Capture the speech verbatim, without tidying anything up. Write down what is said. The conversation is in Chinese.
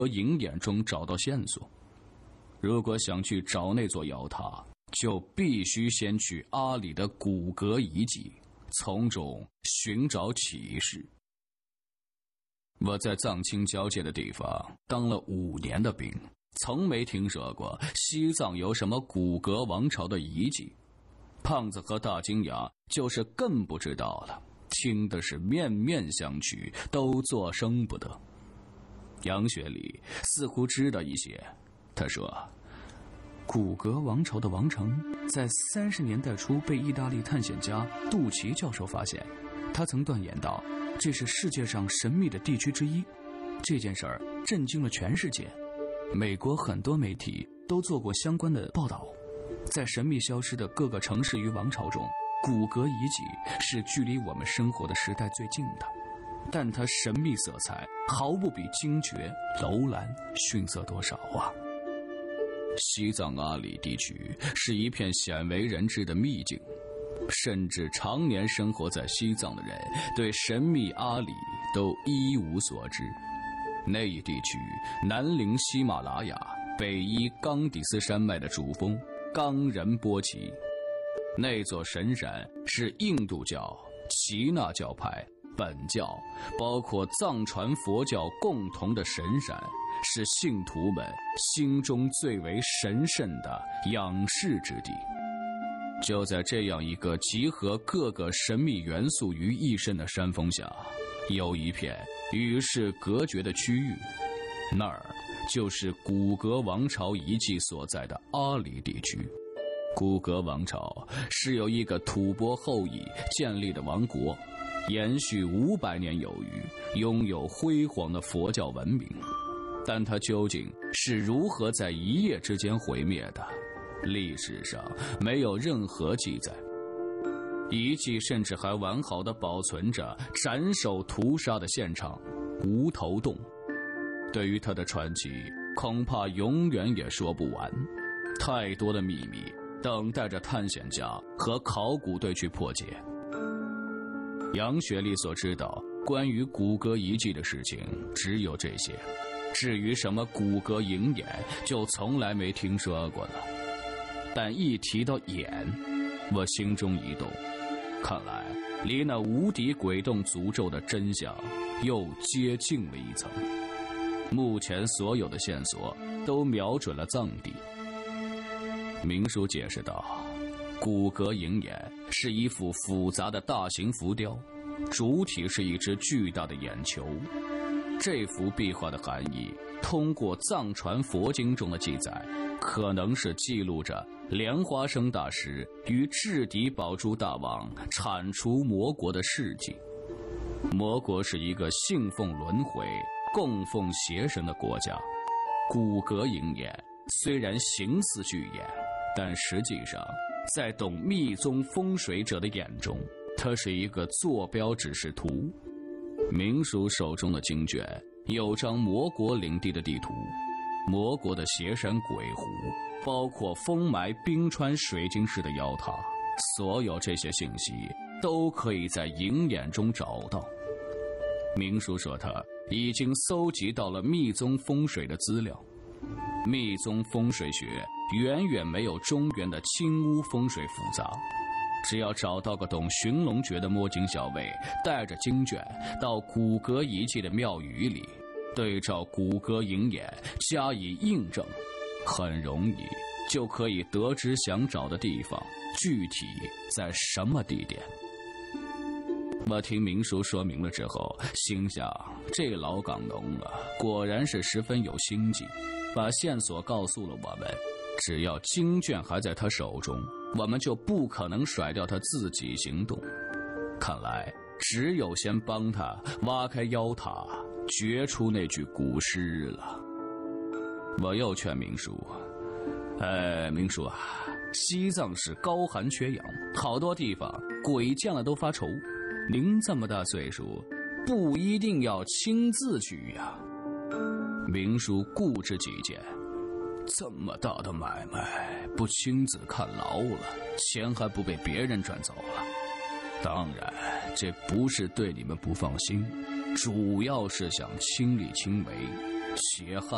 银眼中找到线索。如果想去找那座妖塔，就必须先去阿里的骨骼遗迹，从中寻找启示。我在藏青交界的地方当了五年的兵，从没听说过西藏有什么骨骼王朝的遗迹。胖子和大金牙就是更不知道了，听的是面面相觑，都作声不得。杨雪里似乎知道一些，他说，骨骼王朝的王城在三十年代初被意大利探险家杜奇教授发现，他曾断言道，这是世界上神秘的地区之一。这件事儿震惊了全世界，美国很多媒体都做过相关的报道。在神秘消失的各个城市与王朝中，骨骼遗迹是距离我们生活的时代最近的，但它神秘色彩毫不比精绝、楼兰逊色多少啊！西藏阿里地区是一片鲜为人知的秘境，甚至常年生活在西藏的人对神秘阿里都一无所知。那一地区南临喜马拉雅，北依冈底斯山脉的主峰冈仁波齐。那座神山是印度教、耆那教派、本教，包括藏传佛教共同的神山，是信徒们心中最为神圣的仰视之地。就在这样一个集合各个神秘元素于一身的山峰下，有一片与世隔绝的区域，那儿就是古格王朝遗迹所在的阿里地区。古格王朝是由一个吐蕃后裔建立的王国，延续五百年有余，拥有辉煌的佛教文明。但它究竟是如何在一夜之间毁灭的，历史上没有任何记载。遗迹甚至还完好地保存着斩首屠杀的现场无头洞。对于它的传奇，恐怕永远也说不完，太多的秘密等待着探险家和考古队去破解。杨雪莉所知道关于骨骼遗迹的事情只有这些，至于什么骨骼银眼就从来没听说过了。但一提到眼，我心中一动，看来离那无敌鬼洞诅咒的真相又接近了一层。目前所有的线索都瞄准了藏地。明书解释道，骨骼银眼是一幅复杂的大型浮雕，主体是一只巨大的眼球。这幅壁画的含义，通过藏传佛经中的记载，可能是记录着莲花生大师与智敌宝珠大王铲除魔国的事迹。魔国是一个信奉轮回、供奉邪神的国家。骨骼银眼虽然形似巨眼，但实际上在懂密宗风水者的眼中，它是一个坐标指示图。明叔手中的经卷有张魔国领地的地图，魔国的邪山鬼湖，包括封埋冰川水晶式的妖塔，所有这些信息都可以在银眼中找到。明叔说他已经搜集到了密宗风水的资料，密宗风水学远远没有中原的青屋风水复杂。只要找到个懂寻龙诀的摸金校尉，带着经卷到骨骼遗迹的庙宇里，对照骨骼银眼加以印证，很容易就可以得知想找的地方具体在什么地点。我听明叔说明了之后，心想这老港农啊，果然是十分有心计，把线索告诉了我们。只要经卷还在他手中，我们就不可能甩掉他自己行动。看来只有先帮他挖开妖塔，掘出那具古尸了。我又劝明叔，哎，明叔啊，西藏是高寒缺氧，好多地方鬼见了都发愁。您这么大岁数，不一定要亲自去呀。明叔固执己见，这么大的买卖，不亲自看牢了，钱还不被别人赚走了。当然，这不是对你们不放心，主要是想亲力亲为，且害